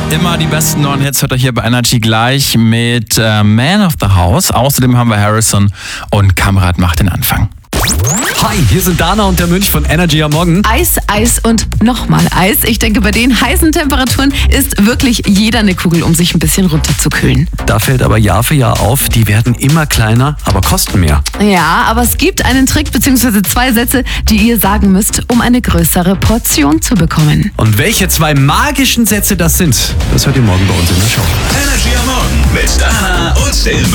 Immer die besten neuen Hits hört ihr hier bei Energy gleich mit Man of the House. Außerdem haben wir Harrison und Kamerad macht den Anfang. Hi, hier sind Dana und der Mönch von Energy am Morgen. Eis, Eis und nochmal Eis. Ich denke, bei den heißen Temperaturen ist wirklich jeder eine Kugel, um sich ein bisschen runterzukühlen. Da fällt aber Jahr für Jahr auf, die werden immer kleiner, aber kosten mehr. Ja, aber es gibt einen Trick bzw. 2 Sätze, die ihr sagen müsst, um eine größere Portion zu bekommen. Und welche 2 magischen Sätze das sind, das hört ihr morgen bei uns in der Show. Energy am Morgen mit Dana und dem